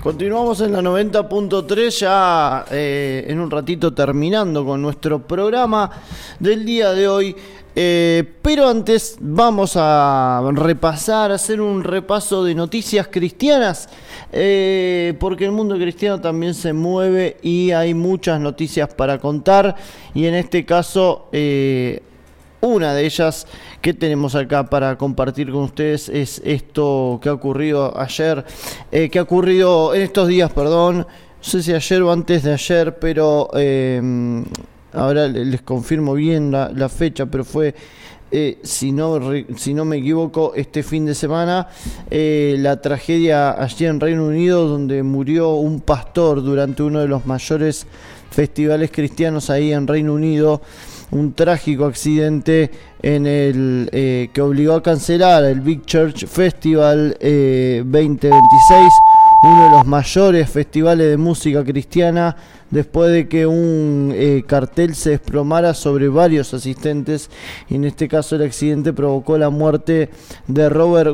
Continuamos en la 90.3 ya en un ratito terminando con nuestro programa del día de hoy. Pero antes vamos a hacer un repaso de noticias cristianas, porque el mundo cristiano también se mueve y hay muchas noticias para contar, y en este caso una de ellas que tenemos acá para compartir con ustedes es esto que ha ocurrido ayer, que ha ocurrido en estos días, perdón, no sé si ayer o antes de ayer, pero ahora les confirmo bien la fecha, pero fue, si no me equivoco, este fin de semana, la tragedia allí en Reino Unido, donde murió un pastor durante uno de los mayores festivales cristianos ahí en Reino Unido. Un trágico accidente que obligó a cancelar el Big Church Festival 2026, uno de los mayores festivales de música cristiana, después de que un cartel se desplomara sobre varios asistentes. Y en este caso el accidente provocó la muerte de Robert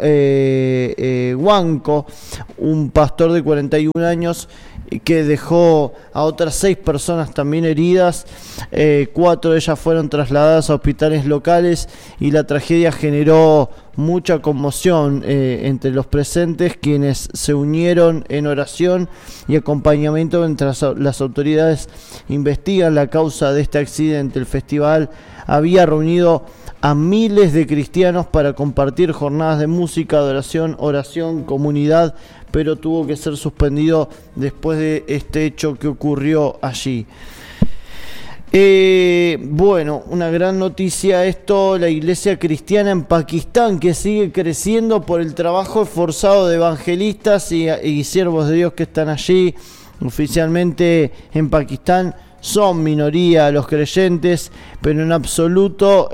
Wanko, un pastor de 41 años, que dejó a otras 6 personas también heridas. 4 de ellas fueron trasladadas a hospitales locales, y la tragedia generó mucha conmoción entre los presentes, quienes se unieron en oración y acompañamiento mientras las autoridades investigan la causa de este accidente. El festival había reunido a miles de cristianos para compartir jornadas de música, adoración, oración, comunidad, pero tuvo que ser suspendido después de este hecho que ocurrió allí. Bueno, una gran noticia esto, la iglesia cristiana en Pakistán, que sigue creciendo por el trabajo esforzado de evangelistas y siervos de Dios que están allí. Oficialmente en Pakistán son minoría los creyentes, pero en absoluto,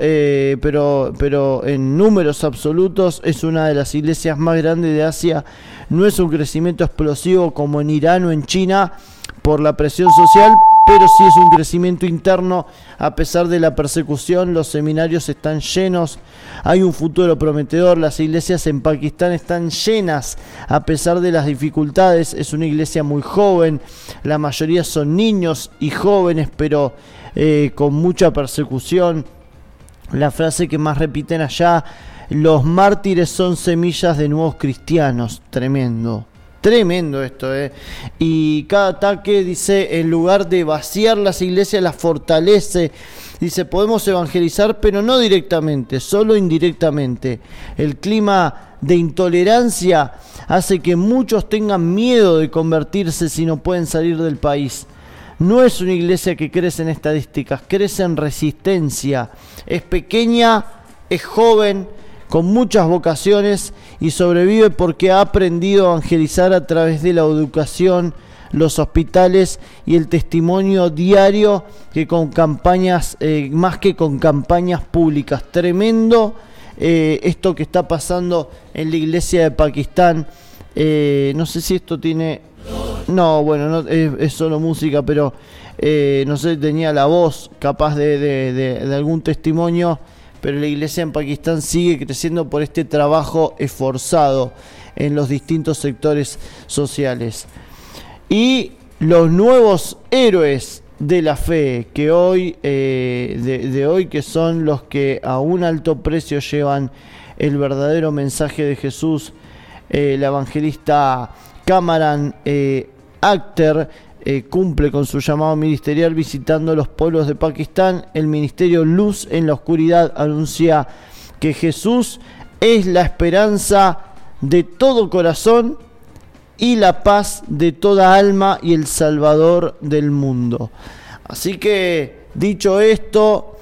pero en números absolutos es una de las iglesias más grandes de Asia. No es un crecimiento explosivo como en Irán o en China por la presión social, pero sí es un crecimiento interno. A pesar de la persecución, los seminarios están llenos, hay un futuro prometedor. Las iglesias en Pakistán están llenas a pesar de las dificultades. Es una iglesia muy joven, la mayoría son niños y jóvenes, pero con mucha persecución. La frase que más repiten allá: los mártires son semillas de nuevos cristianos. Tremendo. Tremendo esto, Y cada ataque, dice, en lugar de vaciar las iglesias, las fortalece. Dice, podemos evangelizar, pero no directamente, solo indirectamente. El clima de intolerancia hace que muchos tengan miedo de convertirse si no pueden salir del país. No es una iglesia que crece en estadísticas, crece en resistencia. Es pequeña, es joven, con muchas vocaciones, y sobrevive porque ha aprendido a evangelizar a través de la educación, los hospitales y el testimonio diario, que con campañas, más que con campañas públicas. Tremendo esto que está pasando en la iglesia de Pakistán. No sé si esto tiene... No, bueno, no, es solo música, pero no sé, tenía la voz capaz de algún testimonio. Pero la iglesia en Pakistán sigue creciendo por este trabajo esforzado en los distintos sectores sociales. Y los nuevos héroes de la fe que hoy, de hoy, que son los que a un alto precio llevan el verdadero mensaje de Jesús. La evangelista Cameron Akhter cumple con su llamado ministerial visitando los pueblos de Pakistán. El ministerio Luz en la Oscuridad anuncia que Jesús es la esperanza de todo corazón y la paz de toda alma y el Salvador del mundo. Así que, dicho esto,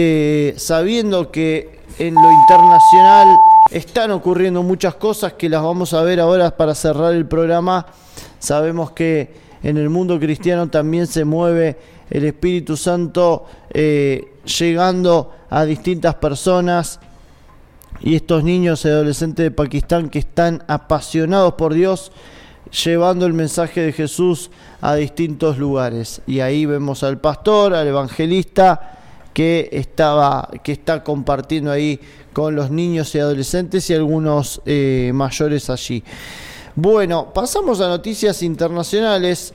sabiendo que en lo internacional están ocurriendo muchas cosas que las vamos a ver ahora para cerrar el programa, sabemos que en el mundo cristiano también se mueve el Espíritu Santo, llegando a distintas personas, y estos niños y adolescentes de Pakistán que están apasionados por Dios, llevando el mensaje de Jesús a distintos lugares. Y ahí vemos al pastor, al evangelista, que está compartiendo ahí con los niños y adolescentes y algunos mayores allí. Bueno, pasamos a noticias internacionales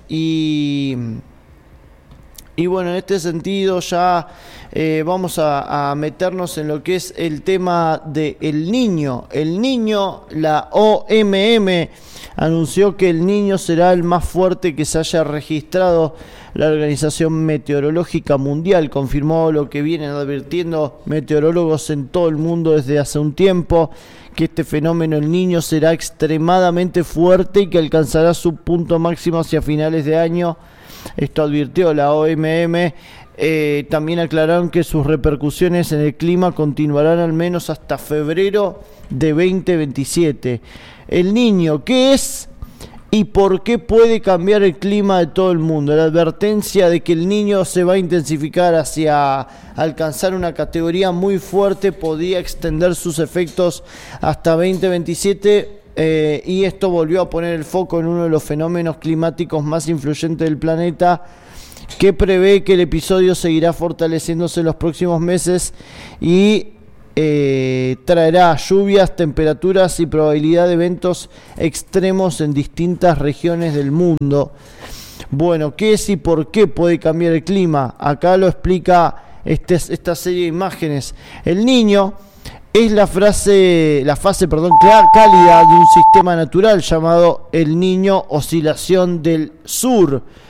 y bueno, en este sentido ya vamos a meternos en lo que es el tema del Niño. El Niño, la OMM anunció que el Niño será el más fuerte que se haya registrado. La Organización Meteorológica Mundial confirmó lo que vienen advirtiendo meteorólogos en todo el mundo desde hace un tiempo, que este fenómeno, el Niño, será extremadamente fuerte y que alcanzará su punto máximo hacia finales de año. Esto advirtió la OMM. También aclararon que sus repercusiones en el clima continuarán al menos hasta febrero de 2027. El Niño, ¿qué es y por qué puede cambiar el clima de todo el mundo? La advertencia de que el Niño se va a intensificar hacia alcanzar una categoría muy fuerte podría extender sus efectos hasta 2027. Y esto volvió a poner el foco en uno de los fenómenos climáticos más influyentes del planeta, que prevé que el episodio seguirá fortaleciéndose en los próximos meses y traerá lluvias, temperaturas y probabilidad de eventos extremos en distintas regiones del mundo. Bueno, ¿qué es y por qué puede cambiar el clima? Acá lo explica esta serie de imágenes. El Niño es la fase cálida de un sistema natural llamado El Niño Oscilación del Sur,